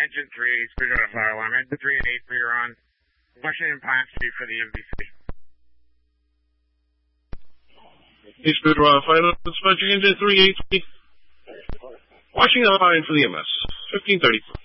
Engine 3, Bridgewater Fire Alarm. Engine 3 and 8 for your on Washington Pine Street for the MVC. East Bridgewater Fire Alarm, dispatching Engine 383. Washington Pine for the MS. 1530.